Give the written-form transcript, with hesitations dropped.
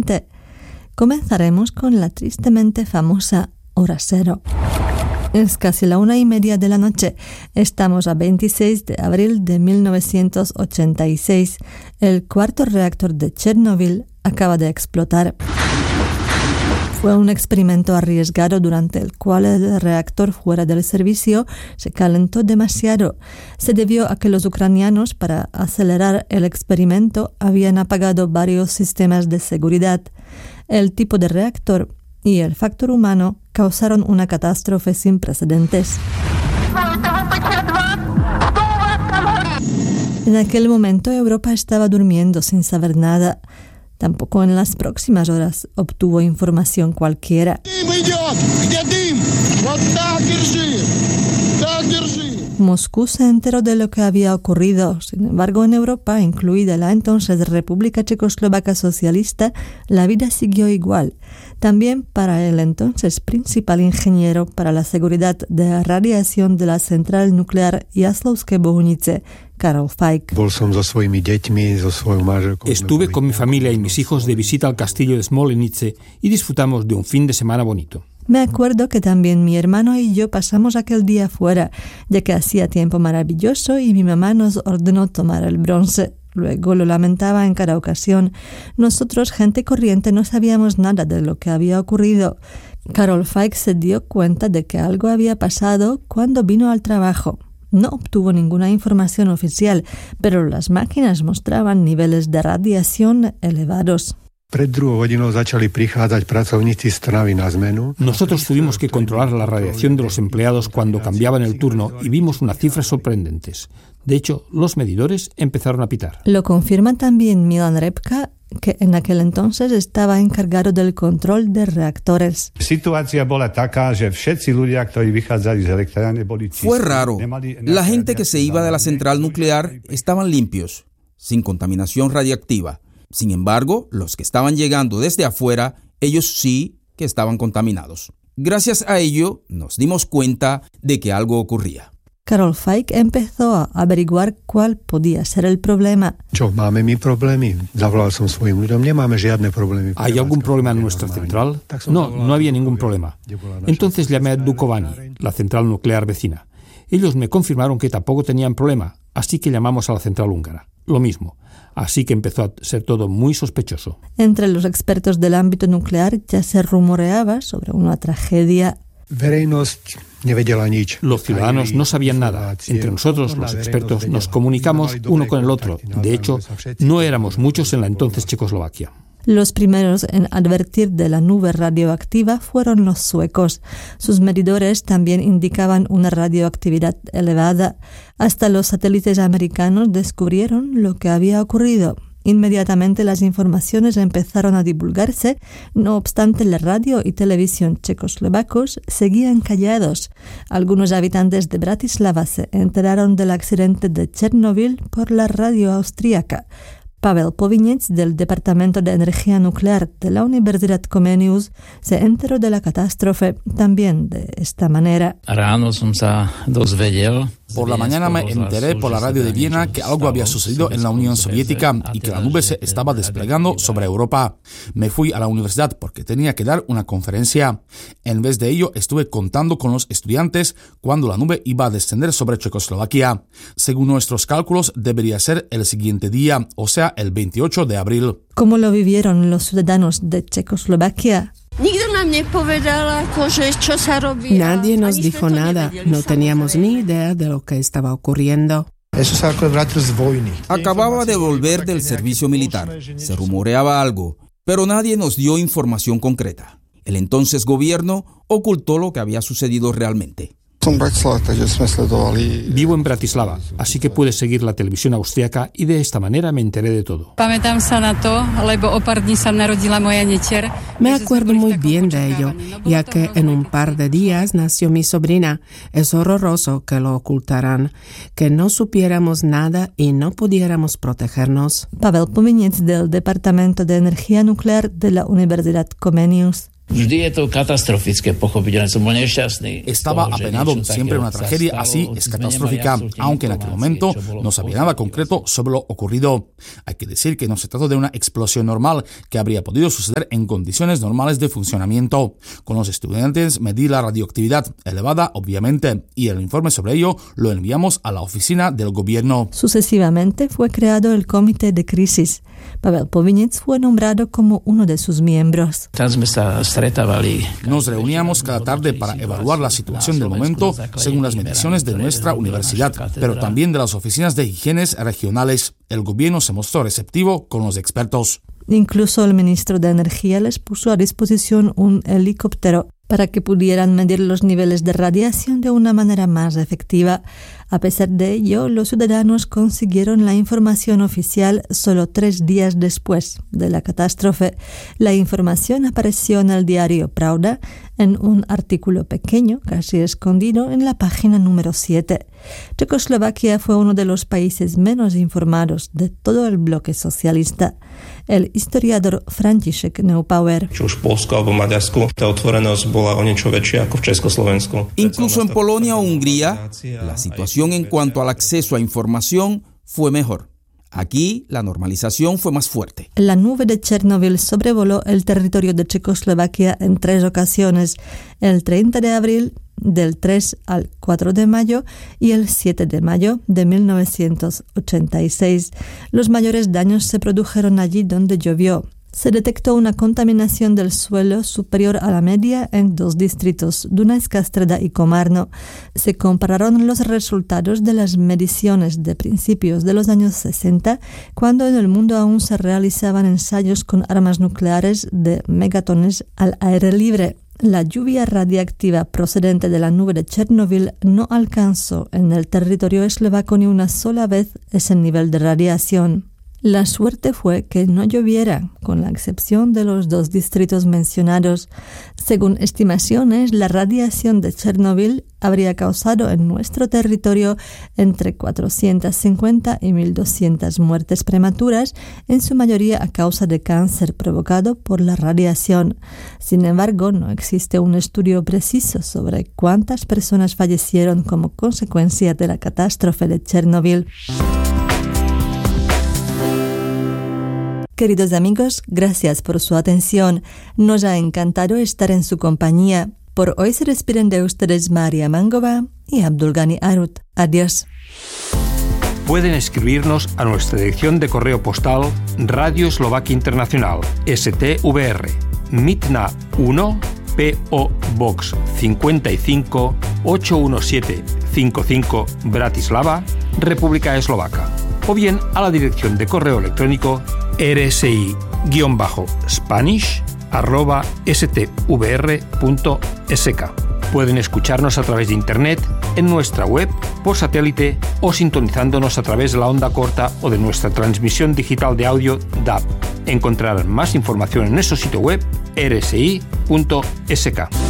XX. Comenzaremos con la tristemente famosa Hora Cero. Es casi la 1:30 de la noche. Estamos a 26 de abril de 1986. El cuarto reactor de Chernóbil acaba de explotar. Fue un experimento arriesgado durante el cual el reactor fuera del servicio se calentó demasiado. Se debió a que los ucranianos, para acelerar el experimento, habían apagado varios sistemas de seguridad. El tipo de reactor y el factor humano causaron una catástrofe sin precedentes. En aquel momento Europa estaba durmiendo sin saber nada. Tampoco en las próximas horas obtuvo información cualquiera. Moscú se enteró de lo que había ocurrido. Sin embargo, en Europa, incluida la entonces República Checoslovaca Socialista, la vida siguió igual. También para el entonces principal ingeniero para la seguridad de radiación de la central nuclear Jaslovské Bohunice, Karol Fajk. Estuve con mi familia y mis hijos de visita al castillo de Smolenice y disfrutamos de un fin de semana bonito. Me acuerdo que también mi hermano y yo pasamos aquel día fuera, ya que hacía tiempo maravilloso y mi mamá nos ordenó tomar el bronce. Luego lo lamentaba en cada ocasión. Nosotros, gente corriente, no sabíamos nada de lo que había ocurrido. Karol Fajk se dio cuenta de que algo había pasado cuando vino al trabajo. No obtuvo ninguna información oficial, pero las máquinas mostraban niveles de radiación elevados. Nosotros tuvimos que controlar la radiación de los empleados cuando cambiaban el turno y vimos unas cifras sorprendentes. De hecho, los medidores empezaron a pitar. Lo confirma también Milan Repka, que en aquel entonces estaba encargado del control de reactores. Fue raro. La gente que se iba de la central nuclear estaban limpios, sin contaminación radiactiva. Sin embargo, los que estaban llegando desde afuera, ellos sí que estaban contaminados. Gracias a ello, nos dimos cuenta de que algo ocurría. Karol Fajk empezó a averiguar cuál podía ser el problema. ¿Hay algún problema en nuestra central? No había ningún problema. Entonces llamé a Dukovany, la central nuclear vecina. Ellos me confirmaron que tampoco tenían problema, así que llamamos a la central húngara. Lo mismo. Así que empezó a ser todo muy sospechoso. Entre los expertos del ámbito nuclear ya se rumoreaba sobre una tragedia. Los ciudadanos no sabían nada. Entre nosotros, los expertos, nos comunicamos uno con el otro. De hecho, no éramos muchos en la entonces Checoslovaquia. Los primeros en advertir de la nube radioactiva fueron los suecos. Sus medidores también indicaban una radioactividad elevada. Hasta los satélites americanos descubrieron lo que había ocurrido. Inmediatamente las informaciones empezaron a divulgarse, no obstante la radio y televisión checoslovacos seguían callados. Algunos habitantes de Bratislava se enteraron del accidente de Chernóbil por la radio austríaca. Pavel Povinec, del Departamento de Energía Nuclear de la Universidad Comenius, se enteró de la catástrofe también de esta manera. Por la mañana me enteré por la radio de Viena que algo había sucedido en la Unión Soviética y que la nube se estaba desplegando sobre Europa. Me fui a la universidad porque tenía que dar una conferencia. En vez de ello, estuve contando con los estudiantes cuando la nube iba a descender sobre Checoslovaquia. Según nuestros cálculos, debería ser el siguiente día, o sea, el 28 de abril. ¿Cómo lo vivieron los ciudadanos de Checoslovaquia? Nadie nos dijo nada, no teníamos ni idea de lo que estaba ocurriendo. Acababa de volver del servicio militar, se rumoreaba algo, pero nadie nos dio información concreta. El entonces gobierno ocultó lo que había sucedido realmente. Vivo en Bratislava, así que pude seguir la televisión austríaca y de esta manera me enteré de todo. Me acuerdo muy bien de ello, ya que en un par de días nació mi sobrina. Es horroroso que lo ocultaran, que no supiéramos nada y no pudiéramos protegernos. Pavel Povinec, del Departamento de Energía Nuclear de la Universidad Comenius. Estaba apenado, siempre una tragedia así es catastrófica, aunque en aquel momento no sabía nada concreto sobre lo ocurrido. Hay que decir que no se trató de una explosión normal que habría podido suceder en condiciones normales de funcionamiento. Con los estudiantes medí la radioactividad elevada, obviamente, y el informe sobre ello lo enviamos a la oficina del gobierno. Sucesivamente fue creado el comité de crisis. Pavel Povinec fue nombrado como uno de sus miembros. Nos reuníamos cada tarde para evaluar la situación del momento según las mediciones de nuestra universidad, pero también de las oficinas de higiene regionales. El gobierno se mostró receptivo con los expertos. Incluso el ministro de Energía les puso a disposición un helicóptero para que pudieran medir los niveles de radiación de una manera más efectiva. A pesar de ello, los ciudadanos consiguieron la información oficial solo 3 días después de la catástrofe. La información apareció en el diario Pravda en un artículo pequeño, casi escondido, en la página número 7. Checoslovaquia fue uno de los países menos informados de todo el bloque socialista. El historiador František Neupauer. Incluso en Polonia o Hungría, la situación en cuanto al acceso a información fue mejor. Aquí, la normalización fue más fuerte. La nube de Chernobyl sobrevoló el territorio de Checoslovaquia en 3 ocasiones, el 30 de abril, del 3 al 4 de mayo y el 7 de mayo de 1986. Los mayores daños se produjeron allí donde llovió. Se detectó una contaminación del suelo superior a la media en 2 distritos, Dunajská Streda y Komárno. Se compararon los resultados de las mediciones de principios de los años 60, cuando en el mundo aún se realizaban ensayos con armas nucleares de megatones al aire libre. La lluvia radiactiva procedente de la nube de Chernobyl no alcanzó en el territorio eslovaco ni una sola vez ese nivel de radiación. La suerte fue que no lloviera, con la excepción de los 2 distritos mencionados. Según estimaciones, la radiación de Chernobyl habría causado en nuestro territorio entre 450 y 1.200 muertes prematuras, en su mayoría a causa de cáncer provocado por la radiación. Sin embargo, no existe un estudio preciso sobre cuántas personas fallecieron como consecuencia de la catástrofe de Chernobyl. Queridos amigos, gracias por su atención. Nos ha encantado estar en su compañía. Por hoy se despiden de ustedes María Mangova y Abdulgani Arut. Adiós. Pueden escribirnos a nuestra dirección de correo postal Radio Eslovaquia Internacional, STVR, Mitna 1, P.O. Box 55 81755, Bratislava, República Eslovaca. O bien a la dirección de correo electrónico rsi-spanish@stvr.sk. Pueden escucharnos a través de internet, en nuestra web, por satélite o sintonizándonos a través de la onda corta o de nuestra transmisión digital de audio DAB. Encontrarán más información en nuestro sitio web rsi.sk.